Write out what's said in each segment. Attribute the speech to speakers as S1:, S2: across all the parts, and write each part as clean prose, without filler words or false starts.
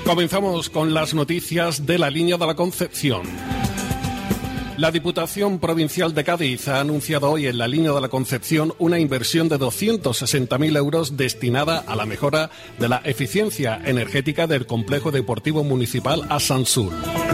S1: Comenzamos con las noticias de la línea de la Concepción. La Diputación Provincial de Cádiz ha anunciado hoy en la línea de la Concepción una inversión de 260.000 euros destinada a la mejora de la eficiencia energética del complejo deportivo municipal Asansul.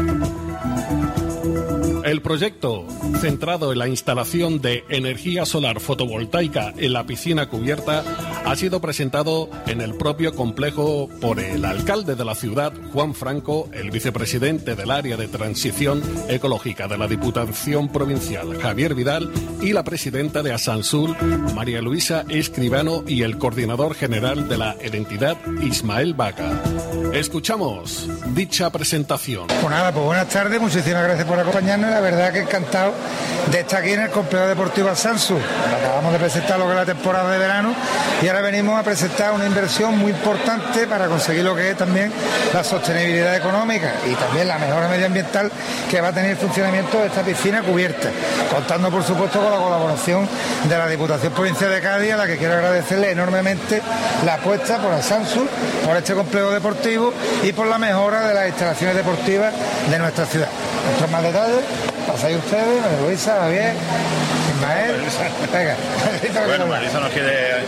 S1: El proyecto, centrado en la instalación de energía solar fotovoltaica en la piscina cubierta, ha sido presentado en el propio complejo por el alcalde de la ciudad, Juan Franco, el vicepresidente del área de transición ecológica de la Diputación Provincial, Javier Vidal, y la presidenta de Asansul, María Luisa Escribano, y el coordinador general de la entidad, Ismael Vaca. Escuchamos dicha presentación.
S2: Pues nada, pues buenas tardes, muchísimas gracias por acompañarnos. La verdad que encantado de estar aquí en el complejo deportivo Asansul. Acabamos de presentar lo que es la temporada de verano y ahora venimos a presentar una inversión muy importante para conseguir lo que es también la sostenibilidad económica y también la mejora medioambiental que va a tener el funcionamiento de esta piscina cubierta, contando por supuesto con la colaboración de la Diputación Provincial de Cádiz, a la que quiero agradecerle enormemente la apuesta por Asansul, por este complejo deportivo y por la mejora de las instalaciones deportivas de nuestra ciudad. Muchos más detalles, pasáis ustedes, María Luisa, Javier, Ismael. Venga.
S3: Bueno, María Luisa nos quiere...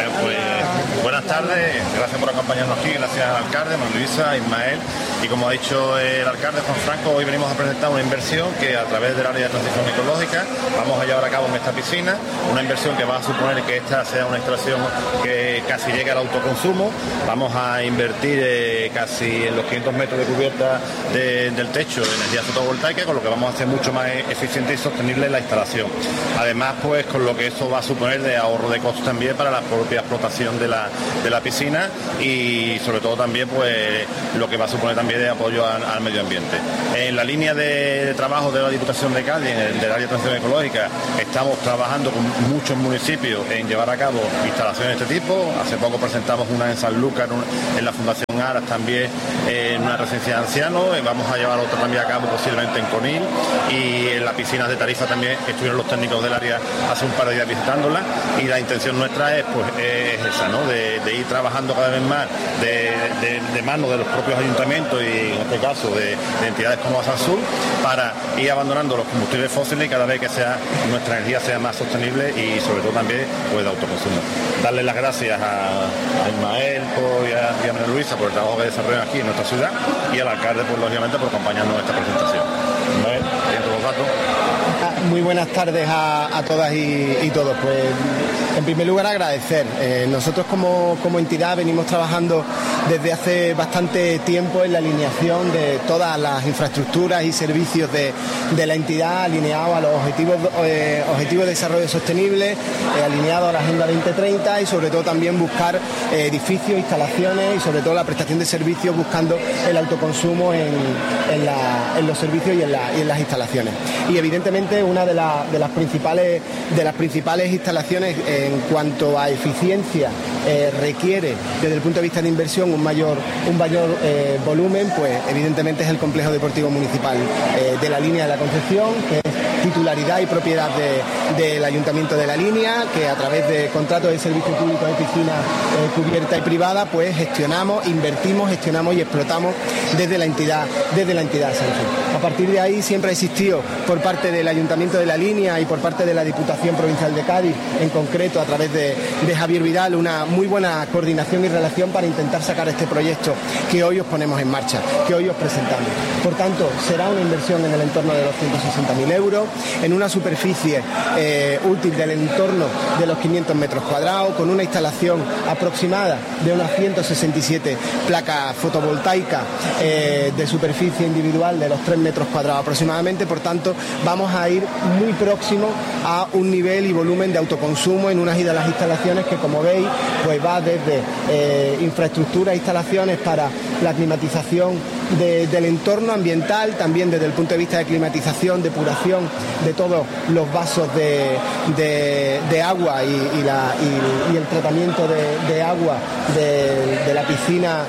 S3: buenas tardes, gracias por acompañarnos aquí, gracias al alcalde, María Luisa, Ismael. Y como ha dicho el alcalde Juan Franco, hoy venimos a presentar una inversión que a través del área de transición ecológica vamos a llevar a cabo en esta piscina, una inversión que va a suponer que esta sea una instalación que casi llegue al autoconsumo. Vamos a invertir casi en los 500 metros de cubierta del techo de energía fotovoltaica, con lo que vamos a hacer mucho más eficiente y sostenible la instalación. Además, pues con lo que eso va a suponer de ahorro de costos también para la propia explotación de la piscina y sobre todo también pues lo que va a suponer también de apoyo al medio ambiente. En la línea de trabajo de la Diputación de Cádiz, del área de transición ecológica, estamos trabajando con muchos municipios en llevar a cabo instalaciones de este tipo. Hace poco presentamos una en Sanlúcar, en la Fundación Aras, también en una residencia de ancianos. Vamos a llevar otra también a cabo posiblemente en Conil, y en las piscinas de Tarifa también estuvieron los técnicos del área hace un par de días visitándolas, y la intención nuestra es esa, ¿no? de ir trabajando cada vez más de mano de los propios ayuntamientos y en este caso de entidades como Asansul, para ir abandonando los combustibles fósiles y cada vez que nuestra energía sea más sostenible y sobre todo también pues de autoconsumo. Darle las gracias a Ismael y a María Luisa por el trabajo que desarrollan aquí en nuestra ciudad, y al alcalde pues lógicamente por acompañarnos en esta presentación. Ismael, ¿tienes los datos?
S4: Muy buenas tardes a todas y todos. Pues en primer lugar agradecer. Nosotros como entidad venimos trabajando desde hace bastante tiempo en la alineación de todas las infraestructuras y servicios de la entidad, alineados a los objetivos de desarrollo sostenible, alineados a la Agenda 2030, y sobre todo también buscar edificios, instalaciones y sobre todo la prestación de servicios, buscando el autoconsumo en los servicios y en las instalaciones. Y evidentemente una de las principales instalaciones en cuanto a eficiencia requiere desde el punto de vista de inversión un mayor volumen, pues evidentemente es el complejo deportivo municipal de la línea de la Concepción, que es titularidad y propiedad del Ayuntamiento de la línea, que a través de contratos de servicio público de piscina cubierta y privada pues gestionamos y explotamos desde la entidad Asansul. A partir de ahí siempre ha existido por parte del Ayuntamiento de la línea y por parte de la Diputación Provincial de Cádiz, en concreto a través de Javier Vidal, una muy buena coordinación y relación para intentar sacar este proyecto que hoy os ponemos en marcha, que hoy os presentamos. Por tanto, será una inversión en el entorno de los 160.000 euros, en una superficie útil del entorno de los 500 metros cuadrados, con una instalación aproximada de unas 167 placas fotovoltaicas de superficie individual de los 3 metros cuadrados aproximadamente. Por tanto, vamos a ir muy próximo a un nivel y volumen de autoconsumo en unas de las instalaciones que, como veis, pues va desde infraestructura e instalaciones para la climatización del entorno ambiental, también desde el punto de vista de climatización, depuración de todos los vasos de agua y el tratamiento de agua de la piscina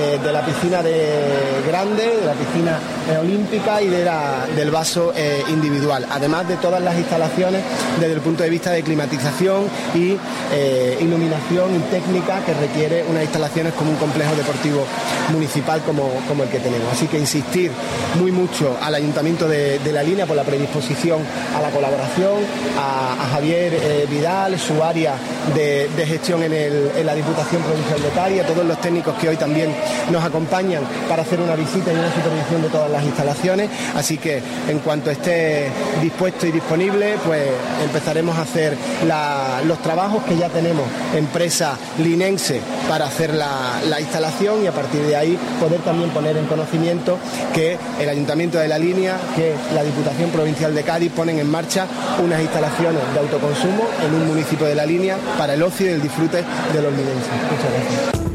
S4: grande, de la piscina olímpica y del vaso individual, además de todas las instalaciones desde el punto de vista de climatización y iluminación y técnica que requiere unas instalaciones como un complejo deportivo municipal. municipal como el que tenemos. Así que insistir muy mucho al Ayuntamiento de La Línea por la predisposición a la colaboración, a Javier Vidal, su área de gestión en la Diputación Provincial de Cádiz, a todos los técnicos que hoy también nos acompañan para hacer una visita y una supervisión de todas las instalaciones. Así que en cuanto esté dispuesto y disponible, pues empezaremos a hacer los trabajos que ya tenemos empresa linense para hacer la instalación, y a partir de ahí poder también poner en conocimiento que el Ayuntamiento de La Línea, que la Diputación Provincial de Cádiz ponen en marcha unas instalaciones de autoconsumo en un municipio de La Línea para el ocio y el disfrute de los linenses. Muchas gracias.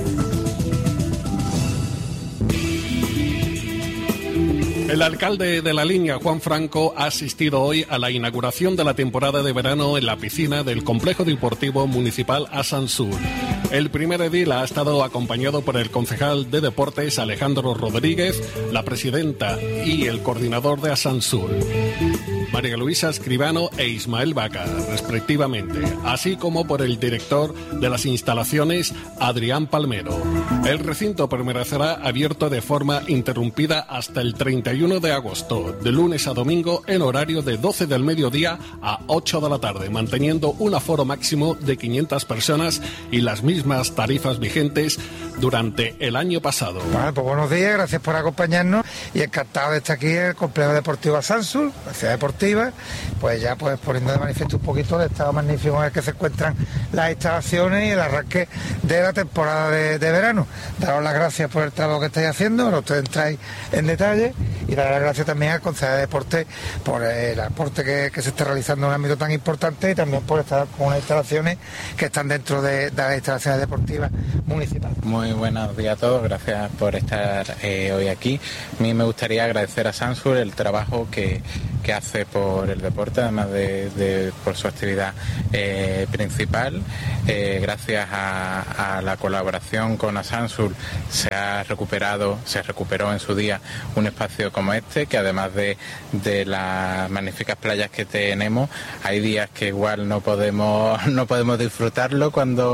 S1: El alcalde de La Línea, Juan Franco, ha asistido hoy a la inauguración de la temporada de verano en la piscina del Complejo Deportivo Municipal Asansur. El primer edil ha estado acompañado por el concejal de Deportes, Alejandro Rodríguez, la presidenta y el coordinador de Asansur, María Luisa Escribano e Ismael Vaca, respectivamente, así como por el director de las instalaciones, Adrián Palmero. El recinto permanecerá abierto de forma interrumpida hasta el 31 de agosto, de lunes a domingo, en horario de 12 del mediodía a 8 de la tarde, manteniendo un aforo máximo de 500 personas y las mismas tarifas vigentes durante el año pasado.
S2: Bueno, pues buenos días, gracias por acompañarnos y encantado de estar aquí en el Complejo Deportivo Asansur, la ciudad deportiva, pues ya pues poniendo de manifiesto un poquito el estado magnífico en el que se encuentran las instalaciones y el arranque de la temporada de verano. Daros las gracias por el trabajo que estáis haciendo, ahora ustedes entráis en detalle, y dar las gracias también al concejal de Deportes por el aporte que se está realizando en un ámbito tan importante, y también por estar con unas instalaciones que están dentro de las instalaciones deportivas municipales.
S5: Muy buenos días a todos, gracias por estar hoy aquí. A mí me gustaría agradecer a Asansur el trabajo que hace por el deporte, además por su actividad principal. Gracias a la colaboración con Asansur se recuperó en su día un espacio como este, que además de las magníficas playas que tenemos, hay días que igual no podemos disfrutarlo cuando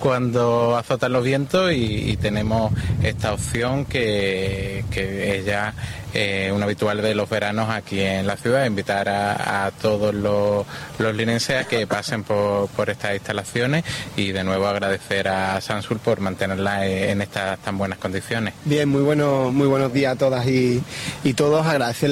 S5: azotan los vientos, y tenemos esta opción que es ya un habitual de los veranos aquí en la ciudad, invitar a todos los linenses a que pasen por estas instalaciones, y de nuevo agradecer a Asansur por mantenerla en estas tan buenas condiciones.
S4: Bien, muy buenos días a todas y todos. Agradecer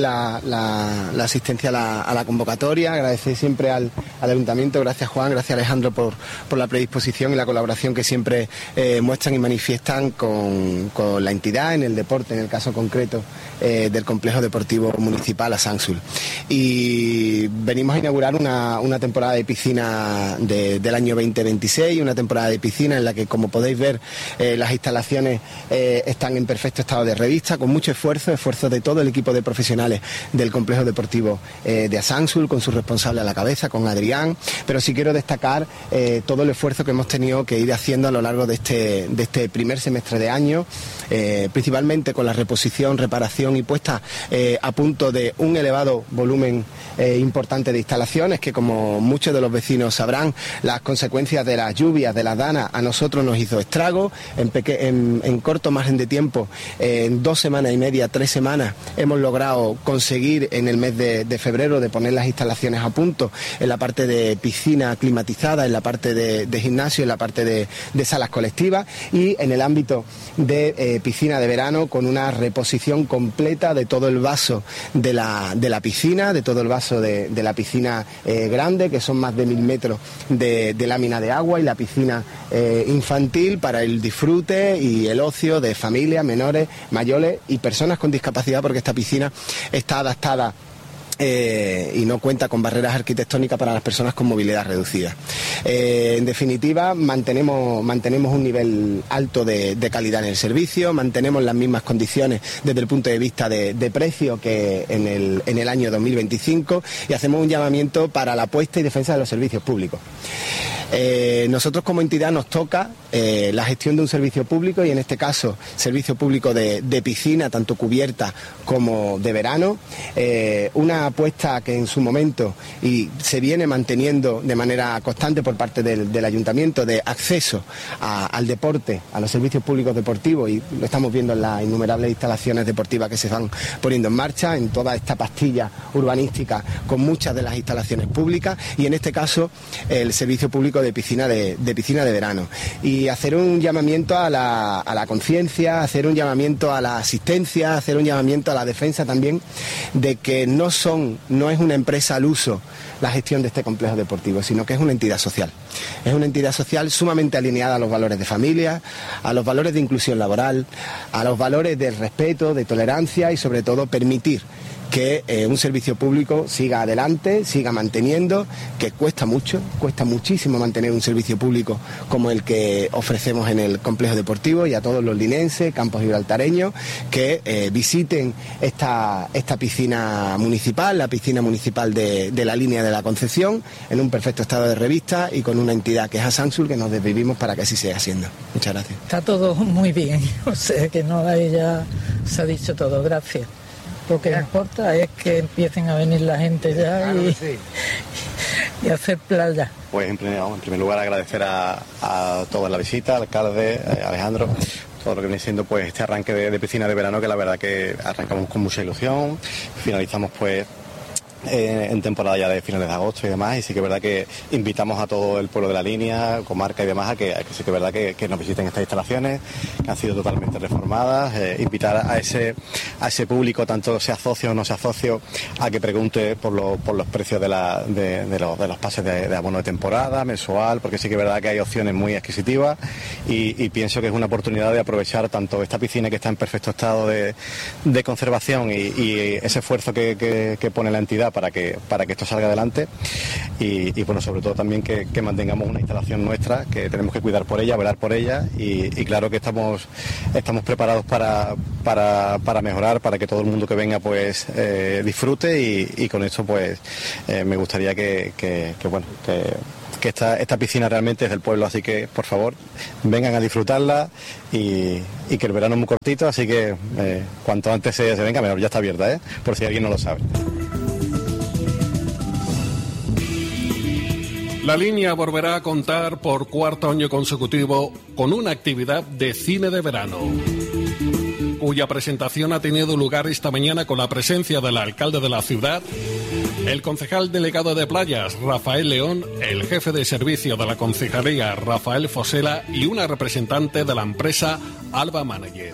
S4: la asistencia a la convocatoria, agradecer siempre al Ayuntamiento, gracias Juan, gracias Alejandro por la predisposición y la colaboración que siempre muestran y manifiestan con la entidad en el deporte, en el caso concreto del Complejo Deportivo Municipal Asansur. Y venimos a inaugurar una temporada de piscina del año 2026, una temporada de piscina en la que, como podéis ver, las instalaciones están en perfecto estado de revista, con mucho esfuerzo de todo el equipo de profesionales del Complejo Deportivo de Asansur, con su responsable a la cabeza, con Adrián, pero sí quiero destacar todo el esfuerzo que hemos tenido que ir haciendo a lo largo de este primer semestre de año, principalmente con la reposición, reparación y puesta a punto de un elevado volumen importante de instalaciones, que, como muchos de los vecinos sabrán, las consecuencias de las lluvias, de las danas, a nosotros nos hizo estragos en corto margen de tiempo. En 2 semanas y media, 3 semanas, hemos logrado conseguir en el mes de febrero de poner las instalaciones a punto, en la parte de piscina climatizada, en la parte de gimnasio, en la parte de salas colectivas, y en el ámbito de piscina de verano, con una reposición completa de todo el vaso de la piscina, de todo el vaso de la piscina grande, que son más de 1000 metros de lámina de agua, y la piscina infantil para el disfrute y el ocio de familias, menores, mayores y personas con discapacidad, porque esta piscina está adaptada y no cuenta con barreras arquitectónicas para las personas con movilidad reducida. En definitiva, mantenemos un nivel alto de calidad en el servicio, mantenemos las mismas condiciones desde el punto de vista de precio que en el año 2025, y hacemos un llamamiento para la apuesta y defensa de los servicios públicos. Nosotros, como entidad, nos toca la gestión de un servicio público, y en este caso servicio público de piscina, tanto cubierta como de verano, una apuesta que en su momento y se viene manteniendo de manera constante por parte del Ayuntamiento de acceso al deporte, a los servicios públicos deportivos, y lo estamos viendo en las innumerables instalaciones deportivas que se van poniendo en marcha, en toda esta pastilla urbanística con muchas de las instalaciones públicas, y en este caso el servicio público de piscina de verano. Y hacer un llamamiento a la conciencia, hacer un llamamiento a la asistencia, hacer un llamamiento a la defensa también de que no es una empresa al uso la gestión de este complejo deportivo, sino que es una entidad social. Es una entidad social sumamente alineada a los valores de familia, a los valores de inclusión laboral, a los valores del respeto, de tolerancia y sobre todo permitir que un servicio público siga adelante, siga manteniendo, que cuesta muchísimo mantener un servicio público como el que ofrecemos en el complejo deportivo, y a todos los linenses, campos gibraltareños, que visiten esta piscina municipal, la piscina municipal de la línea de la Concepción, en un perfecto estado de revista y con una entidad que es Asansul, que nos desvivimos para que así siga siendo. Muchas gracias.
S6: Está todo muy bien, o sea que no, ahí ya se ha dicho todo, gracias. Lo que importa es que empiecen a venir la gente ya y hacer playa.
S3: Pues en primer lugar agradecer a toda la visita, al alcalde, Alejandro, todo lo que viene siendo pues este arranque de piscina de verano, que la verdad que arrancamos con mucha ilusión, finalizamos pues en temporada ya de finales de agosto y demás, y sí que es verdad que invitamos a todo el pueblo de la línea, comarca y demás, a que sí que es verdad que nos visiten estas instalaciones, que han sido totalmente reformadas, invitar a ese público, tanto sea socio o no sea socio, a que pregunte por los precios de los pases de abono de temporada, mensual, porque sí que es verdad que hay opciones muy adquisitivas, y pienso que es una oportunidad de aprovechar tanto esta piscina que está en perfecto estado de conservación y ese esfuerzo que pone la entidad para que esto salga adelante, y bueno, sobre todo también que mantengamos una instalación nuestra, que tenemos que cuidar por ella, velar por ella, y claro que estamos preparados para mejorar, para que todo el mundo que venga pues disfrute, y con esto pues me gustaría que esta piscina realmente es del pueblo, así que por favor vengan a disfrutarla, y que el verano es muy cortito, así que cuanto antes se venga mejor. Ya está abierta, por si alguien no lo sabe.
S1: La línea volverá a contar por cuarto año consecutivo con una actividad de cine de verano, cuya presentación ha tenido lugar esta mañana con la presencia del alcalde de la ciudad, el concejal delegado de playas, Rafael León, el jefe de servicio de la concejalía, Rafael Fosela, y una representante de la empresa Alba Manager.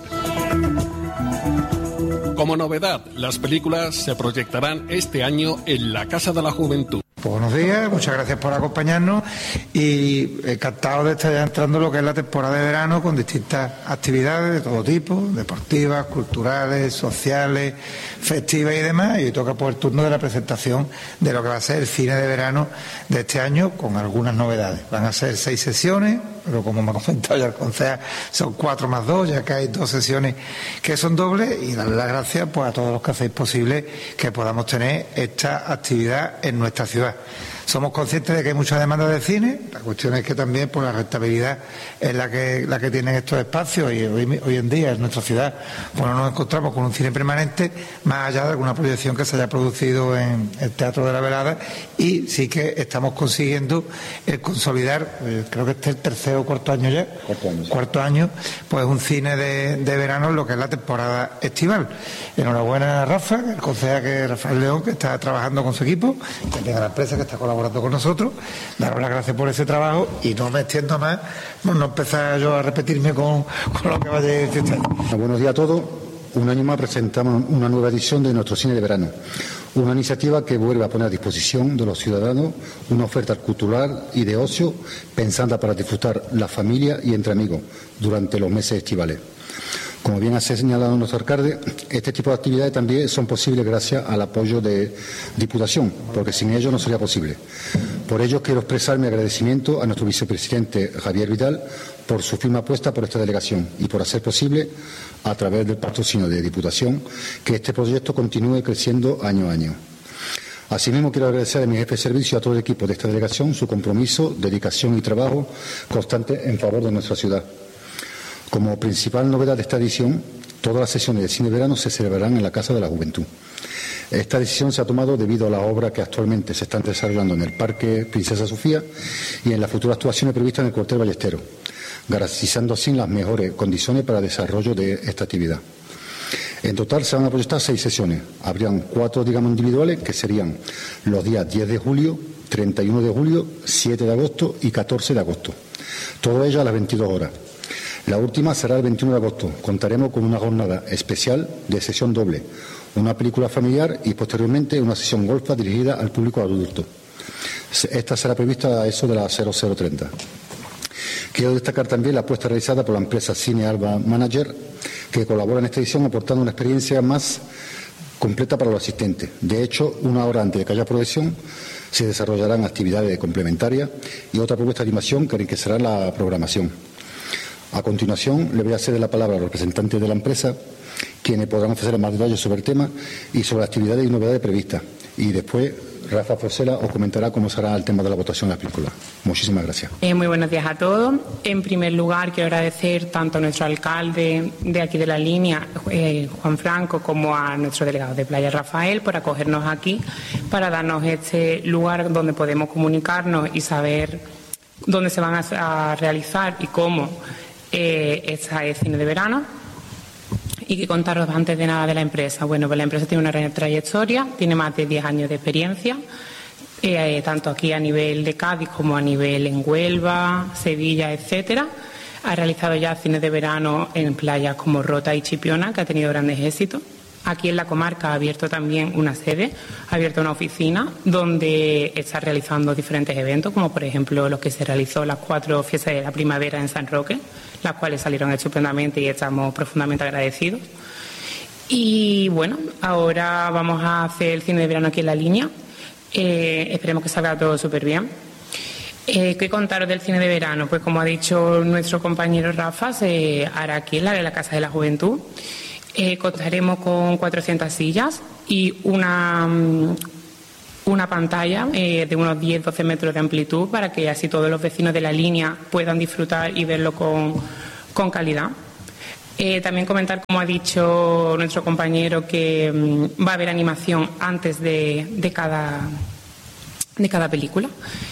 S1: Como novedad, las películas se proyectarán este año en la Casa de la Juventud.
S2: Buenos días, muchas gracias por acompañarnos, y encantado de estar ya entrando en lo que es la temporada de verano, con distintas actividades de todo tipo, deportivas, culturales, sociales, festivas y demás. Y hoy toca por el turno de la presentación de lo que va a ser el cine de verano de este año, con algunas novedades. Van a ser 6 sesiones, pero como me ha comentado ya el concejal, son 4 más 2, ya que hay 2 sesiones que son dobles, y darle las gracias pues a todos los que hacéis posible que podamos tener esta actividad en nuestra ciudad. Somos conscientes de que hay mucha demanda de cine. La cuestión es que también pues la rentabilidad es la que tienen estos espacios, y hoy en día en nuestra ciudad pues nos encontramos con un cine permanente, más allá de alguna proyección que se haya producido en el Teatro de la Velada, y sí que estamos consiguiendo consolidar, creo que este es el tercer o cuarto año ya, cuarto año, pues un cine de verano en lo que es la temporada estival. Enhorabuena a Rafa, el concejal, que es Rafael León, que está trabajando con su equipo, también a la empresa que está colaborando con nosotros. Daros las gracias por ese trabajo, y no me extiendo más, no empezar yo a repetirme con lo que vaya a decir usted.
S7: Buenos días a todos. Un año más presentamos una nueva edición de nuestro cine de verano, una iniciativa que vuelve a poner a disposición de los ciudadanos una oferta cultural y de ocio pensada para disfrutar la familia y entre amigos durante los meses estivales. Como bien ha señalado nuestro alcalde, este tipo de actividades también son posibles gracias al apoyo de Diputación, porque sin ello no sería posible. Por ello quiero expresar mi agradecimiento a nuestro vicepresidente Javier Vidal por su firme apuesta por esta delegación y por hacer posible, a través del patrocinio de Diputación, que este proyecto continúe creciendo año a año. Asimismo, quiero agradecer a mi jefe de servicio y a todo el equipo de esta delegación su compromiso, dedicación y trabajo constante en favor de nuestra ciudad. Como principal novedad de esta edición, todas las sesiones de cine de verano se celebrarán en la Casa de la Juventud. Esta decisión se ha tomado debido a la obra que actualmente se están desarrollando en el Parque Princesa Sofía y en las futuras actuaciones previstas en el Cuartel Ballesteros, garantizando así las mejores condiciones para el desarrollo de esta actividad. En total se van a proyectar 6 sesiones. Habrían 4, individuales, que serían los días 10 de julio, 31 de julio, 7 de agosto y 14 de agosto. Todo ello a las 22 horas. La última será el 21 de agosto. Contaremos con una jornada especial de sesión doble, una película familiar y posteriormente una sesión golfa dirigida al público adulto. Esta será prevista a eso de las 00:30. Quiero destacar también la apuesta realizada por la empresa Cine Alba Manager, que colabora en esta edición aportando una experiencia más completa para los asistentes. De hecho, una hora antes de que haya proyección se desarrollarán actividades complementarias y otra propuesta de animación que enriquecerá la programación. A continuación, le voy a ceder la palabra a los representantes de la empresa, quienes podrán ofrecer más detalles sobre el tema y sobre las actividades y novedades previstas. Y después, Rafa Forsela os comentará cómo será el tema de la votación de la película. Muchísimas gracias.
S8: Muy buenos días a todos. En primer lugar, quiero agradecer tanto a nuestro alcalde de aquí de la línea, Juan Franco, como a nuestro delegado de Playa, Rafael, por acogernos aquí para darnos este lugar donde podemos comunicarnos y saber dónde se van a realizar y cómo esta es cine de verano. Y que contaros antes de nada de la empresa. Bueno, pues la empresa tiene una trayectoria, tiene más de 10 años de experiencia, tanto aquí a nivel de Cádiz como a nivel en Huelva, Sevilla, etcétera. Ha realizado ya cines de verano en playas como Rota y Chipiona, que ha tenido grandes éxitos. Aquí en la comarca ha abierto también una sede, ha abierto una oficina donde está realizando diferentes eventos, como por ejemplo los que se realizó las 4 fiestas de la primavera en San Roque, las cuales salieron estupendamente y estamos profundamente agradecidos. Y bueno, ahora vamos a hacer el cine de verano aquí en la línea. Esperemos que salga todo súper bien. ¿Qué contaros del cine de verano? Pues como ha dicho nuestro compañero Rafa, se hará aquí en la Casa de la Juventud. Contaremos con 400 sillas y una pantalla de unos 10-12 metros de amplitud para que así todos los vecinos de la línea puedan disfrutar y verlo con calidad. También comentar, como ha dicho nuestro compañero, que va a haber animación antes de cada película.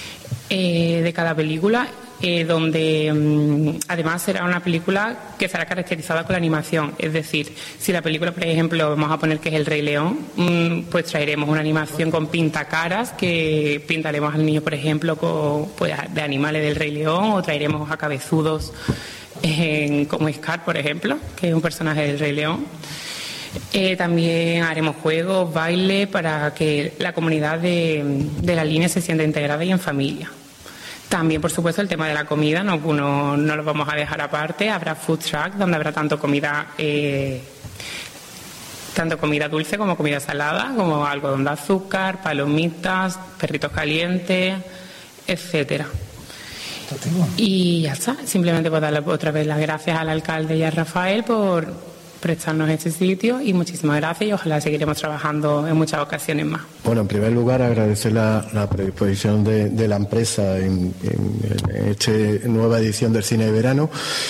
S8: Donde además será una película que será caracterizada con la animación. Es decir, si la película, por ejemplo, vamos a poner que es El Rey León, pues traeremos una animación con pintacaras, que pintaremos al niño, por ejemplo, de animales del Rey León, o traeremos a cabezudos como Scar, por ejemplo, que es un personaje del Rey León. También haremos juegos, baile, para que la comunidad de la línea se sienta integrada y en familia. También, por supuesto, el tema de la comida no lo vamos a dejar aparte. Habrá food truck donde habrá tanto comida dulce como comida salada, como algodón de azúcar, palomitas, perritos calientes, etcétera. Y ya está. Simplemente por darle otra vez las gracias al alcalde y a Rafael por prestarnos este sitio, y muchísimas gracias, y ojalá seguiremos trabajando en muchas ocasiones más.
S9: Bueno, en primer lugar agradecer la predisposición de la empresa en esta nueva edición del cine de verano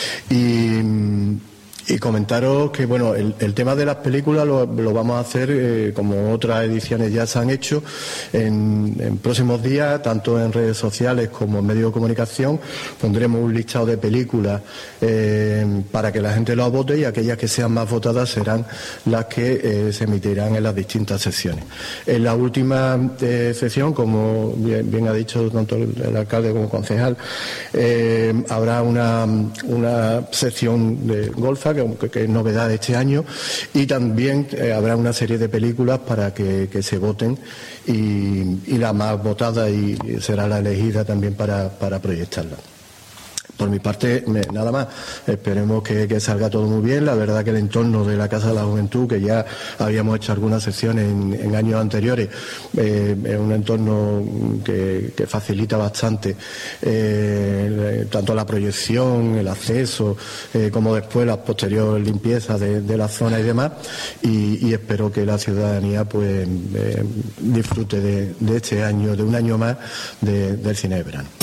S9: y comentaros que bueno, el tema de las películas lo vamos a hacer como otras ediciones ya se han hecho en próximos días, tanto en redes sociales como en medios de comunicación. Pondremos un listado de películas para que la gente las vote, y aquellas que sean más votadas serán las que se emitirán en las distintas secciones. En la última sección, como bien ha dicho tanto el alcalde como el concejal, habrá una sección de golfa que es novedad de este año, y también habrá una serie de películas para que se voten, y la más votada y será la elegida también para proyectarla. Por mi parte, nada más. Esperemos que salga todo muy bien. La verdad que el entorno de la Casa de la Juventud, que ya habíamos hecho algunas sesiones en años anteriores, es un entorno que facilita bastante tanto la proyección, el acceso, como después la posterior limpieza de la zona y demás. Y espero que la ciudadanía pues disfrute de este año, de un año más del cine de verano.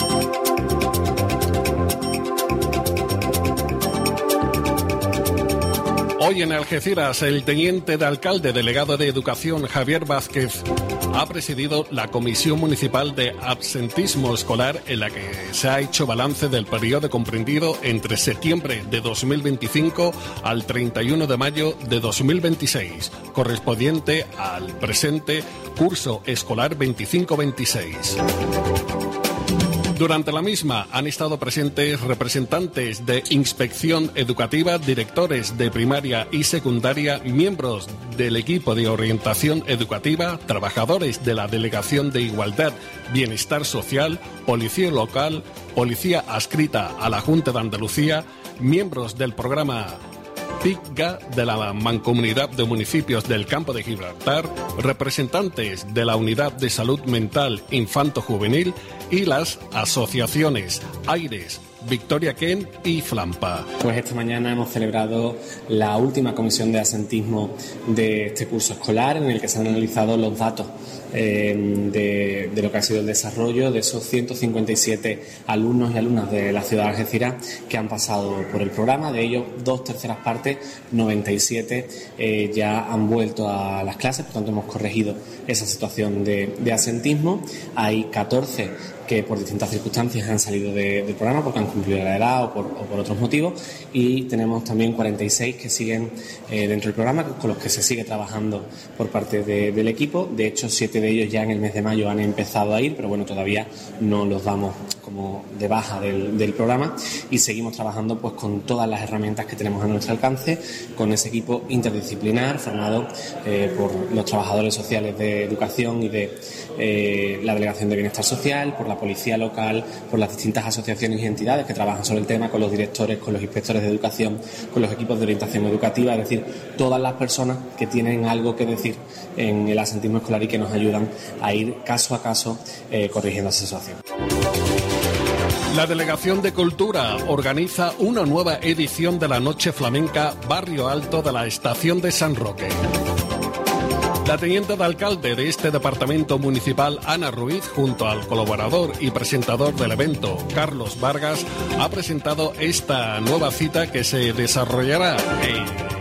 S1: Hoy en Algeciras, el teniente de alcalde delegado de Educación, Javier Vázquez, ha presidido la Comisión Municipal de Absentismo Escolar, en la que se ha hecho balance del periodo comprendido entre septiembre de 2025 al 31 de mayo de 2026, correspondiente al presente curso escolar 25-26. Durante la misma han estado presentes representantes de Inspección Educativa, directores de primaria y secundaria, miembros del equipo de orientación educativa, trabajadores de la Delegación de Igualdad, Bienestar Social, Policía Local, Policía adscrita a la Junta de Andalucía, miembros del programa PICGA de la Mancomunidad de Municipios del Campo de Gibraltar, representantes de la Unidad de Salud Mental Infanto-Juvenil y las asociaciones Aires, Victoria Ken y Flampa.
S10: Pues esta mañana hemos celebrado la última comisión de absentismo de este curso escolar, en el que se han analizado los datos de lo que ha sido el desarrollo de esos 157 alumnos y alumnas de la ciudad de Algeciras que han pasado por el programa. De ellos, 2/3 partes, 97, ya han vuelto a las clases, por tanto hemos corregido esa situación de absentismo. Hay 14 que por distintas circunstancias han salido del programa porque han cumplido la edad o por otros motivos, y tenemos también 46 que siguen dentro del programa, con los que se sigue trabajando por parte del equipo. De hecho, 7 de ellos ya en el mes de mayo han empezado a ir, pero bueno, todavía no los damos como de baja del programa, y seguimos trabajando pues con todas las herramientas que tenemos a nuestro alcance, con ese equipo interdisciplinar formado por los trabajadores sociales de educación y de la Delegación de Bienestar Social, por la Policía Local, por las distintas asociaciones y entidades que trabajan sobre el tema, con los directores, con los inspectores de educación, con los equipos de orientación educativa, es decir, todas las personas que tienen algo que decir en el absentismo escolar y que nos ayudan a ir caso a caso corrigiendo esa situación.
S1: La Delegación de Cultura organiza una nueva edición de la Noche Flamenca Barrio Alto de la Estación de San Roque. La teniente de alcalde de este departamento municipal, Ana Ruiz, junto al colaborador y presentador del evento, Carlos Vargas, ha presentado esta nueva cita que se desarrollará en